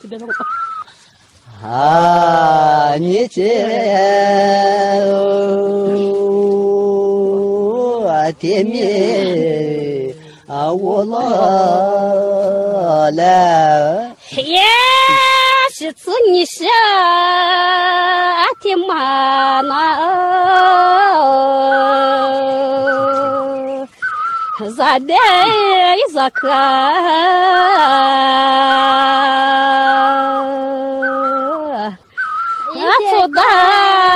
你这爹面我老了， 耶，是子你是爹妈那，咋的咋个？走的。